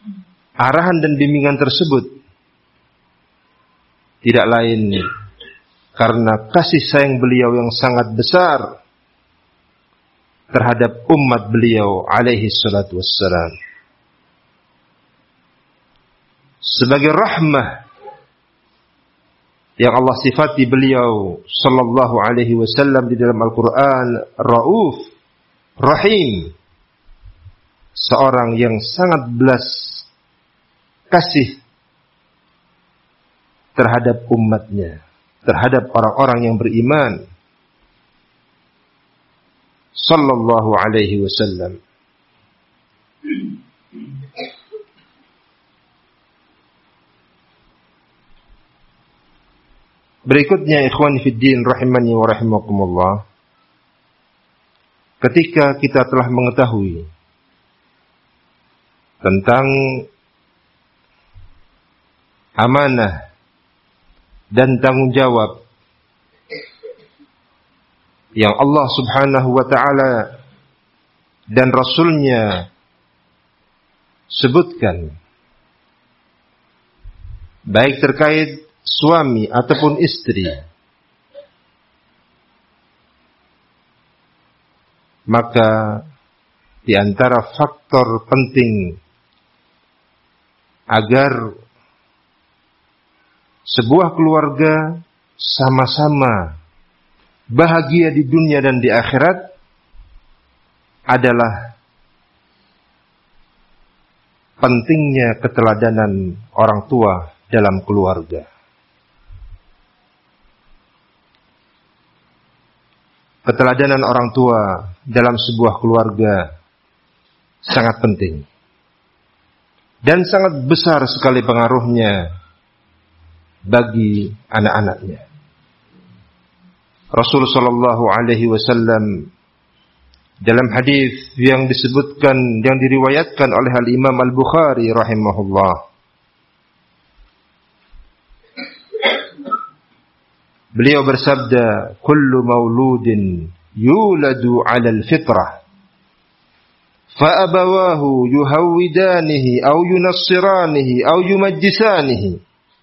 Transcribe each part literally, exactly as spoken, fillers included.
arahan dan bimbingan tersebut tidak lain karena kasih sayang beliau yang sangat besar terhadap umat beliau alaihi salatu wassalam. Sebagai rahmah yang Allah sifati beliau sallallahu alaihi wasallam di dalam Al-Quran, Rauf, Rahim, seorang yang sangat belas kasih terhadap umatnya, terhadap orang-orang yang beriman, sallallahu alaihi wasallam. Berikutnya, ikhwan fiddin rahimani wa rahimakumullah, ketika kita telah mengetahui tentang amanah dan tanggung jawab yang Allah subhanahu wa ta'ala dan Rasulnya sebutkan, baik terkait suami ataupun istri, maka di antara faktor penting agar sebuah keluarga sama-sama bahagia di dunia dan di akhirat adalah pentingnya keteladanan orang tua dalam keluarga. Keteladanan orang tua dalam sebuah keluarga sangat penting dan sangat besar sekali pengaruhnya bagi anak-anaknya. Rasul sallallahu alaihi wasallam dalam hadis yang disebutkan, yang diriwayatkan oleh Al-Imam Al-Bukhari rahimahullah, beliau bersabda, kullu mauludin yuladu 'alal fitrah fa abawahu yuhawwidanihi aw yunassiranihi aw yumajjisanihi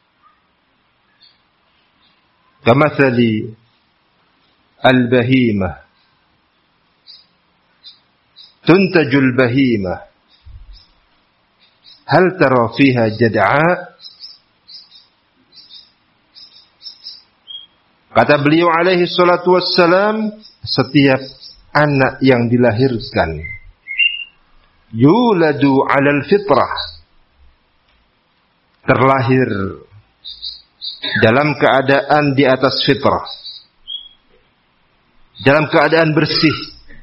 kamathali al-bahimah tuntajul bahimah hal tara fiha jad'a. Kata beliau alaihi salatu wassalam, setiap anak yang dilahirkan yuladu 'alal fitrah, terlahir dalam keadaan di atas fitrah, dalam keadaan bersih.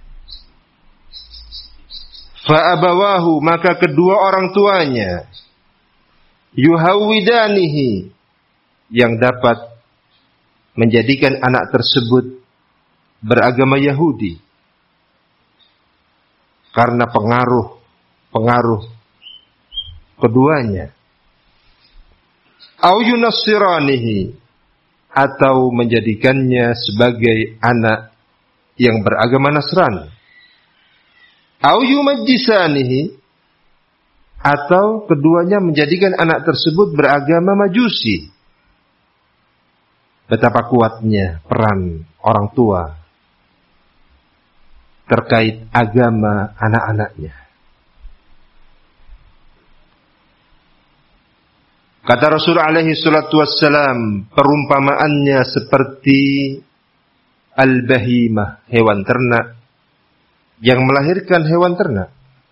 Fa abawahu, maka kedua orang tuanya, yuhawwidanihi, yang dapat menjadikan anak tersebut beragama Yahudi karena pengaruh-pengaruh keduanya. Au yunassiranihi, atau menjadikannya sebagai anak yang beragama Nasrani. Au yumajjisanihi, atau keduanya menjadikan anak tersebut beragama Majusi. Betapa kuatnya peran orang tua terkait agama anak-anaknya. Kata Rasul alaihi salatu wassalam, perumpamaannya seperti al-bahimah, hewan ternak yang melahirkan hewan ternak.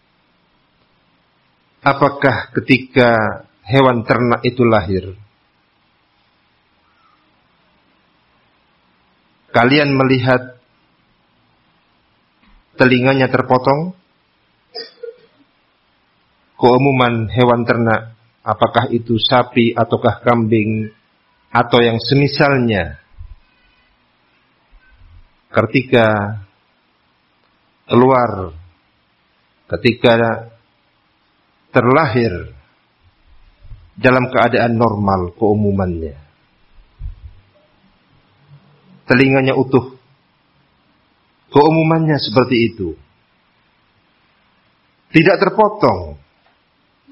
Apakah ketika hewan ternak itu lahir, kalian melihat telinganya terpotong? Keumuman hewan ternak, apakah itu sapi ataukah kambing atau yang semisalnya, ketika keluar, ketika terlahir dalam keadaan normal keumumannya, telinganya utuh, keumumannya seperti itu, tidak terpotong,